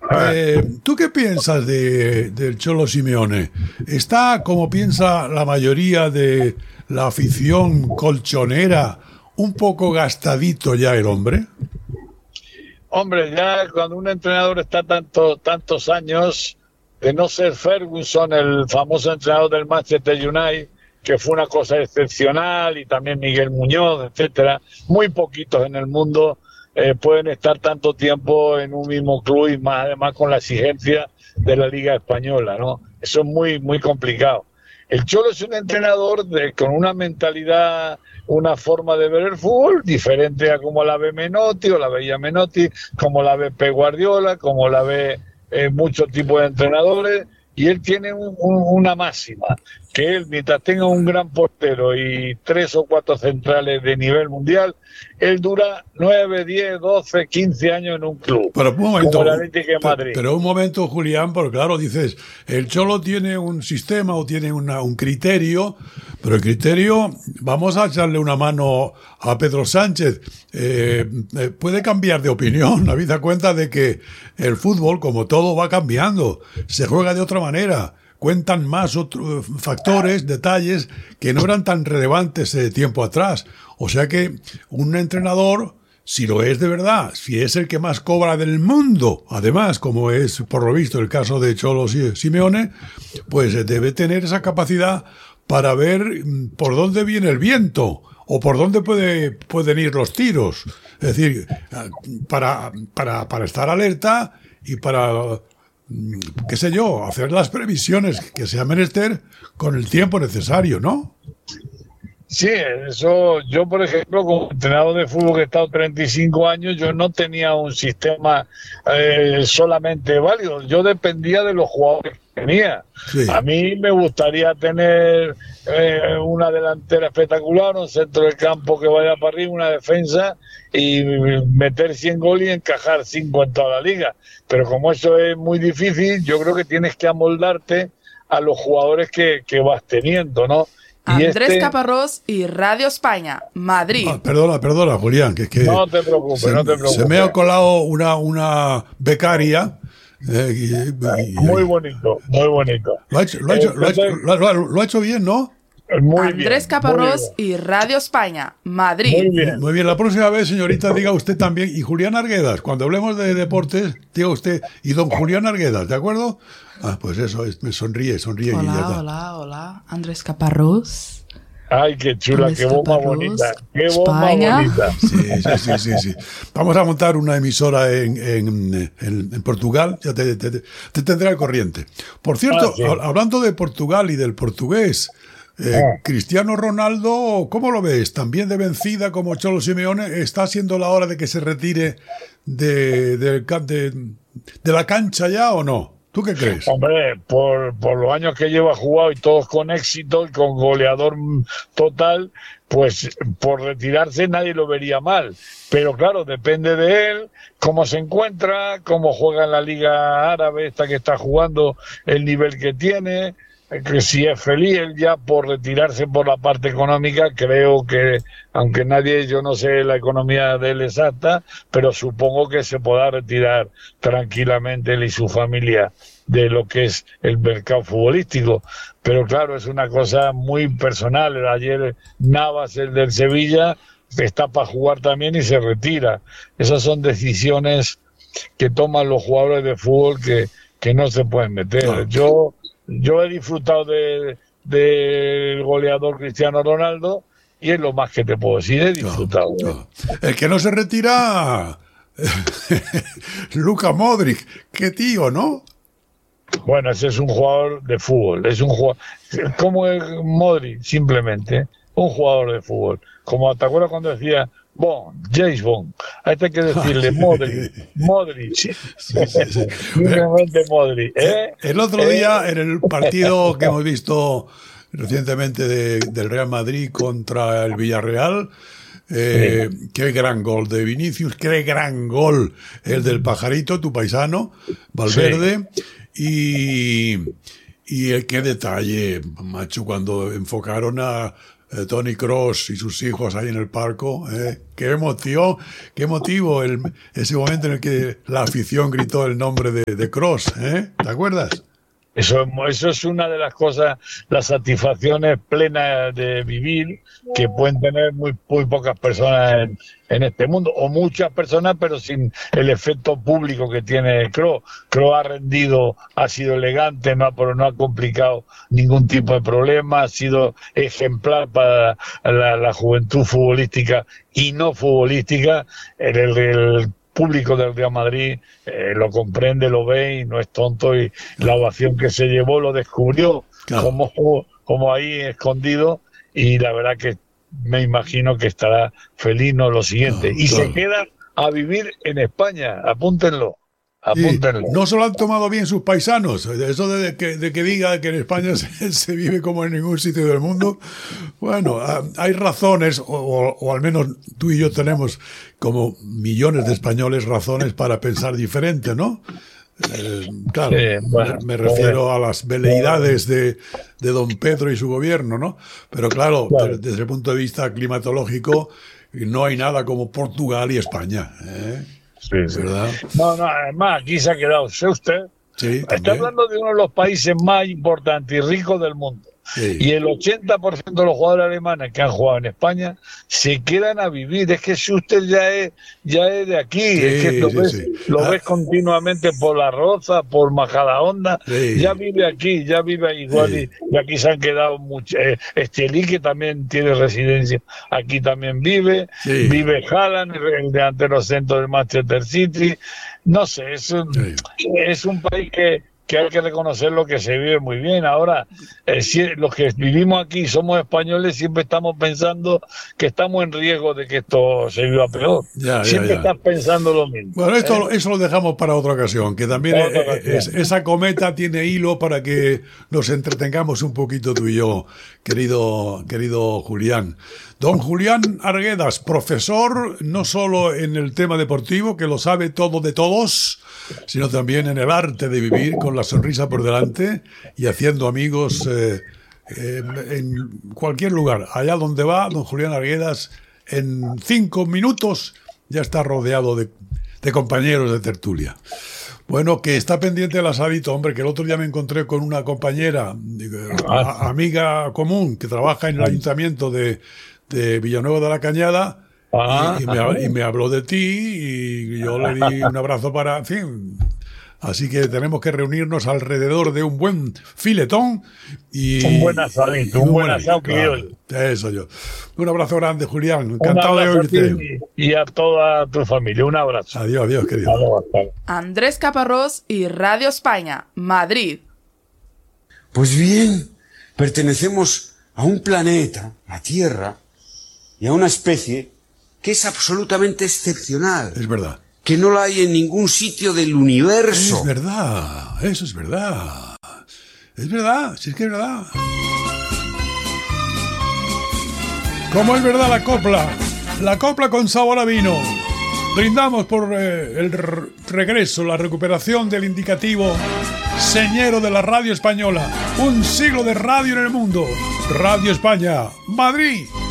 ¿Tú qué piensas del Cholo Simeone? ¿Está, como piensa la mayoría de la afición colchonera, un poco gastadito ya el hombre? Hombre, ya cuando un entrenador está tantos años, de no ser Ferguson, el famoso entrenador del Manchester United, que fue una cosa excepcional, y también Miguel Muñoz, etcétera, muy poquitos en el mundo pueden estar tanto tiempo en un mismo club, y más además con la exigencia de la Liga Española, ¿no? Eso es muy complicado. El Cholo es un entrenador con una mentalidad, una forma de ver el fútbol diferente a como la ve Menotti, o la veía Menotti, como la ve Pep Guardiola, como la ve muchos tipos de entrenadores, y él tiene una máxima, que él, mientras tenga un gran portero y 3 o 4 centrales de nivel mundial, él dura 9, 10, 12, 15 años en un club. Pero un momento, como el Atlético de Madrid. Pero un momento, Julián, porque claro, dices, el Cholo tiene un sistema o tiene un criterio, pero el criterio, vamos a echarle una mano a Pedro Sánchez, puede cambiar de opinión, habida cuenta de que el fútbol, como todo, va cambiando, se juega de otra manera. Cuentan más factores, detalles que no eran tan relevantes tiempo atrás. O sea que un entrenador, si lo es de verdad, si es el que más cobra del mundo, además, como es por lo visto el caso de Cholo Simeone, pues debe tener esa capacidad para ver por dónde viene el viento o por dónde pueden ir los tiros. Es decir, para estar alerta y para, qué sé yo, hacer las previsiones que sea menester con el tiempo necesario, ¿no? Sí, eso, yo por ejemplo, como entrenador de fútbol que he estado 35 años, yo no tenía un sistema solamente válido, yo dependía de los jugadores que tenía. Sí. A mí me gustaría tener una delantera espectacular, un centro del campo que vaya para arriba, una defensa, y meter 100 goles y encajar 5 en toda la liga. Pero como eso es muy difícil, yo creo que tienes que amoldarte a los jugadores que vas teniendo, ¿no? Andrés Caparrós y Radio España, Madrid. Perdona, Julián, que no te preocupes, no te preocupes. Se me ha colado una becaria. Muy bonito, muy bonito. Lo ha hecho bien, ¿no? Muy Andrés bien, Caparrós y Radio España, Madrid. Muy bien, la próxima vez, señorita, diga usted también, y Julián Arguedas, cuando hablemos de deportes, diga usted, y don Julián Arguedas, ¿de acuerdo? Ah, pues eso, me sonríe. Hola, Andrés Caparrós. Ay, qué chula, qué bomba bonita. Qué bomba bonita. Sí. Vamos a montar una emisora en Portugal, ya te tendré al corriente. Por cierto, hablando de Portugal y del portugués, Cristiano Ronaldo, ¿cómo lo ves? ¿También de vencida como Cholo Simeone? ¿Está siendo la hora de que se retire de la cancha ya o no? ¿Tú qué crees? Hombre, por los años que lleva jugado y todos con éxito y con goleador total, pues por retirarse nadie lo vería mal. Pero claro, depende de él, cómo se encuentra, cómo juega en la Liga Árabe esta que está jugando, el nivel que tiene, que si es feliz. Él ya por retirarse por la parte económica, creo que, aunque yo no sé la economía de él exacta, pero supongo que se podrá retirar tranquilamente él y su familia de lo que es el mercado futbolístico. Pero claro, es una cosa muy personal. Ayer Navas, el del Sevilla, está para jugar también y se retira. Esas son decisiones que toman los jugadores de fútbol que no se pueden meter. Yo he disfrutado del goleador Cristiano Ronaldo y es lo más que te puedo decir, he disfrutado. El que no se retira, Luka Modric, qué tío, ¿no? Bueno, ese es un jugador de fútbol, es un jugador, como es Modric, simplemente, un jugador de fútbol. Como te acuerdas cuando decía James Bond, a este hay que decirle Modric. Sí. Simplemente Modric. El otro día, en el partido que hemos visto recientemente del Real Madrid contra el Villarreal, qué gran gol de Vinicius, qué gran gol el del pajarito, tu paisano, Valverde, y qué detalle, macho, cuando enfocaron a Tony Kroos y sus hijos ahí en el palco. Qué emoción, qué motivo ese momento en el que la afición gritó el nombre de Kroos. ¿Te acuerdas? Eso es una de las cosas, las satisfacciones plenas de vivir que pueden tener muy pocas personas en este mundo, o muchas personas, pero sin el efecto público que tiene Kroos. Kroos ha rendido, ha sido elegante, pero no ha complicado ningún tipo de problema, ha sido ejemplar para la juventud futbolística y no futbolística. El público del Real Madrid lo comprende, lo ve y no es tonto, y la ovación que se llevó lo descubrió, claro, como ahí escondido, y la verdad que me imagino que estará feliz, no lo siguiente, y claro, se queda a vivir en España, apúntenlo. No se lo han tomado bien sus paisanos. Eso de que diga que en España se vive como en ningún sitio del mundo. Bueno, hay razones, o al menos tú y yo tenemos, como millones de españoles, razones para pensar diferente, ¿no? Claro, bueno, me refiero a las veleidades de don Pedro y su gobierno, ¿no? Pero claro, desde el punto de vista climatológico, no hay nada como Portugal y España, Sí. ¿Verdad? No, además aquí se ha quedado, ¿sé usted? Sí, está hablando de uno de los países más importantes y ricos del mundo. Sí. Y el 80% de los jugadores alemanes que han jugado en España se quedan a vivir. Es que Schuster ya es de aquí. Sí, es que lo ves continuamente por La Roza, por Majadahonda. Sí. Ya vive aquí, ya vive igual. Sí. Y aquí se han quedado muchos. Estelí, que también tiene residencia, aquí también vive. Sí. Vive Haaland, el delantero centro del Manchester City. No sé, es un país que hay que reconocer lo que se vive muy bien. Ahora, los que vivimos aquí y somos españoles siempre estamos pensando que estamos en riesgo de que esto se viva peor. Siempre estás pensando lo mismo. Bueno, eso lo dejamos para otra ocasión, que también esa cometa tiene hilo para que nos entretengamos un poquito tú y yo, querido Julián. Don Julián Arguedas, profesor no solo en el tema deportivo, que lo sabe todo de todos, sino también en el arte de vivir con la sonrisa por delante y haciendo amigos en cualquier lugar. Allá donde va, don Julián Arguedas, en 5 minutos ya está rodeado de compañeros de tertulia. Bueno, que está pendiente del asadito, hombre, que el otro día me encontré con una compañera, amiga común, que trabaja en el ayuntamiento de Villanueva de la Cañada, y me habló de ti, y yo le di un abrazo en fin. Así que tenemos que reunirnos alrededor de un buen filetón y un buen asadito, un buen asado criollo. Eso yo. Un abrazo grande, Julián. Encantado de oírte. Y a toda tu familia. Un abrazo. Adiós, querido. Andrés Caparrós y Radio España, Madrid. Pues bien, pertenecemos a un planeta, la Tierra, y a una especie que es absolutamente excepcional. Es verdad. Que no la hay en ningún sitio del universo. Es verdad, eso es verdad. Es verdad, sí es que es verdad. Como es verdad la copla con sabor a vino. Brindamos por el regreso, la recuperación del indicativo señero de la radio española. Un siglo de radio en el mundo. Radio España, Madrid.